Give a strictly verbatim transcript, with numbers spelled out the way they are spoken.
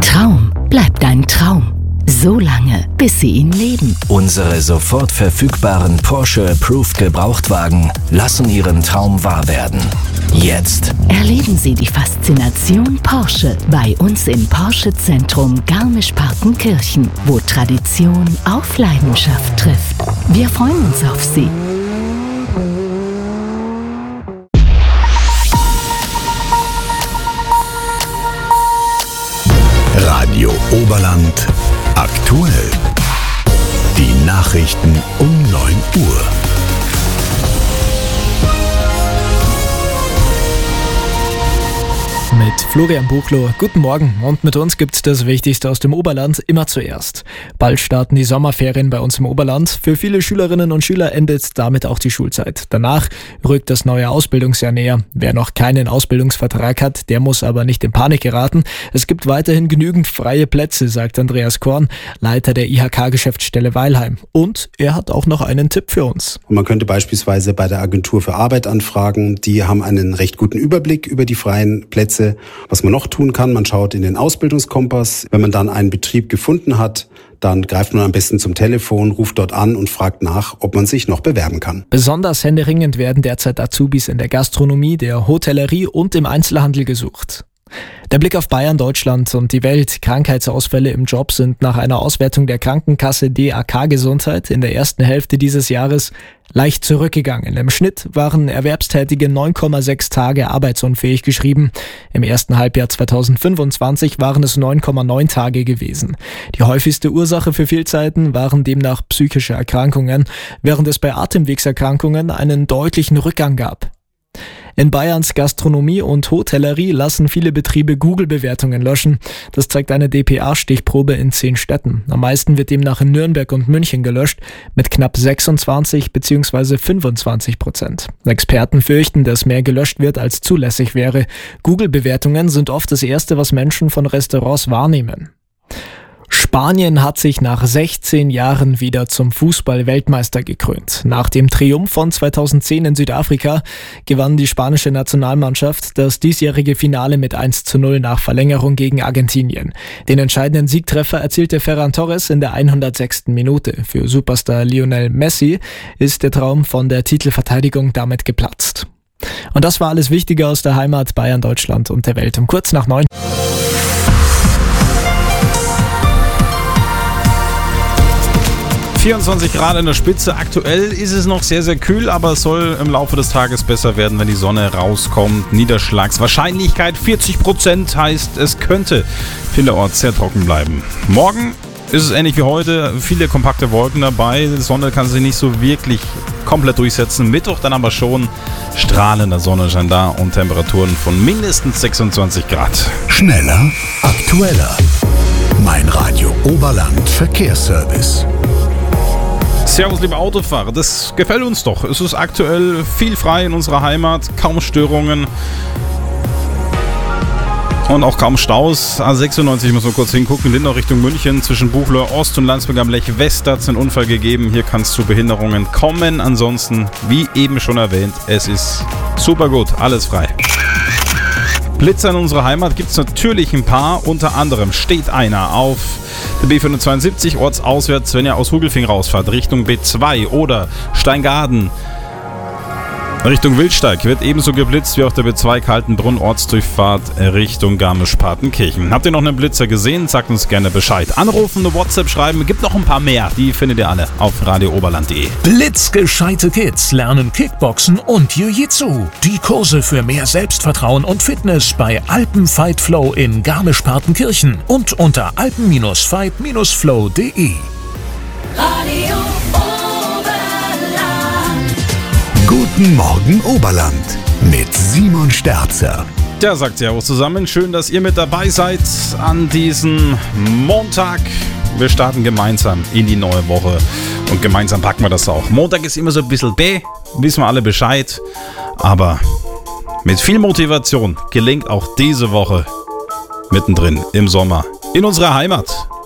Traum bleibt ein Traum. So lange, bis Sie ihn leben. Unsere sofort verfügbaren Porsche Approved Gebrauchtwagen lassen Ihren Traum wahr werden. Jetzt Erleben Sie die Faszination Porsche bei uns im Porsche Zentrum Garmisch-Partenkirchen, wo Tradition auf Leidenschaft trifft. Wir freuen uns auf Sie. Radio Oberland aktuell. Die Nachrichten um neun Uhr. Mit Florian Buchloh. Guten Morgen. Und mit uns gibt's das Wichtigste aus dem Oberland immer zuerst. Bald starten die Sommerferien bei uns im Oberland. Für viele Schülerinnen und Schüler endet damit auch die Schulzeit. Danach rückt das neue Ausbildungsjahr näher. Wer noch keinen Ausbildungsvertrag hat, der muss aber nicht in Panik geraten. Es gibt weiterhin genügend freie Plätze, sagt Andreas Korn, Leiter der I H K-Geschäftsstelle Weilheim. Und er hat auch noch einen Tipp für uns. Und man könnte beispielsweise bei der Agentur für Arbeit anfragen. Die haben einen recht guten Überblick über die freien Plätze. Was man noch tun kann, man schaut in den Ausbildungskompass. Wenn man dann einen Betrieb gefunden hat, dann greift man am besten zum Telefon, ruft dort an und fragt nach, ob man sich noch bewerben kann. Besonders händeringend werden derzeit Azubis in der Gastronomie, der Hotellerie und im Einzelhandel gesucht. Der Blick auf Bayern, Deutschland und die Welt. Krankheitsausfälle im Job sind nach einer Auswertung der Krankenkasse D A K Gesundheit in der ersten Hälfte dieses Jahres leicht zurückgegangen. Im Schnitt waren Erwerbstätige neun Komma sechs Tage arbeitsunfähig geschrieben. Im ersten Halbjahr zweitausendfünfundzwanzig waren es neun Komma neun Tage gewesen. Die häufigste Ursache für Fehlzeiten waren demnach psychische Erkrankungen, während es bei Atemwegserkrankungen einen deutlichen Rückgang gab. In Bayerns Gastronomie und Hotellerie lassen viele Betriebe Google-Bewertungen löschen. Das zeigt eine D P A-Stichprobe in zehn Städten. Am meisten wird demnach in Nürnberg und München gelöscht, mit knapp sechsundzwanzig bzw. fünfundzwanzig Prozent. Experten fürchten, dass mehr gelöscht wird, als zulässig wäre. Google-Bewertungen sind oft das Erste, was Menschen von Restaurants wahrnehmen. Spanien hat sich nach sechzehn Jahren wieder zum Fußball-Weltmeister gekrönt. Nach dem Triumph von zweitausendzehn in Südafrika gewann die spanische Nationalmannschaft das diesjährige Finale mit eins zu null nach Verlängerung gegen Argentinien. Den entscheidenden Siegtreffer erzielte Ferran Torres in der hundertsechsten Minute. Für Superstar Lionel Messi ist der Traum von der Titelverteidigung damit geplatzt. Und das war alles Wichtige aus der Heimat, Bayern, Deutschland und der Welt um kurz nach neun. vierundzwanzig Grad in der Spitze. Aktuell ist es noch sehr, sehr kühl, aber es soll im Laufe des Tages besser werden, wenn die Sonne rauskommt. Niederschlagswahrscheinlichkeit vierzig Prozent heißt, es könnte vielerorts sehr trocken bleiben. Morgen ist es ähnlich wie heute, viele kompakte Wolken dabei. Die Sonne kann sich nicht so wirklich komplett durchsetzen. Mittwoch dann aber schon strahlender Sonnenschein da und Temperaturen von mindestens sechsundzwanzig Grad. Schneller, aktueller. Mein Radio Oberland Verkehrsservice. Servus, liebe Autofahrer, das gefällt uns doch. Es ist aktuell viel frei in unserer Heimat, kaum Störungen und auch kaum Staus. A sechsundneunzig, muss man kurz hingucken, Lindau Richtung München, zwischen Buchloe Ost und Landsberg am Lech West hat es einen Unfall gegeben. Hier kann es zu Behinderungen kommen. Ansonsten, wie eben schon erwähnt, es ist super gut, alles frei. Blitzer in unserer Heimat gibt es natürlich ein paar, unter anderem steht einer auf der B fünfhundertzweiundsiebzig ortsauswärts, wenn ihr aus Hugelfing rausfahrt, Richtung B zwei oder Steingaden Richtung Wildsteig, wird ebenso geblitzt wie auf der B zwei Kaltenbrunn Ortsdurchfahrt Richtung Garmisch-Partenkirchen. Habt ihr noch einen Blitzer gesehen? Sagt uns gerne Bescheid. Anrufen, eine WhatsApp schreiben, gibt noch ein paar mehr, die findet ihr alle auf radio oberland punkt de. Blitzgescheite Kids lernen Kickboxen und Jiu-Jitsu. Die Kurse für mehr Selbstvertrauen und Fitness bei Alpen Fight Flow in Garmisch-Partenkirchen und unter alpen Fight Flow punkt de. Radio Guten Morgen Oberland mit Simon Sterzer. Ja, sagt Servus zusammen. Schön, dass ihr mit dabei seid an diesem Montag. Wir starten gemeinsam in die neue Woche und gemeinsam packen wir das auch. Montag ist immer so ein bisschen bäh, wissen wir alle Bescheid. Aber mit viel Motivation gelingt auch diese Woche mittendrin im Sommer in unserer Heimat.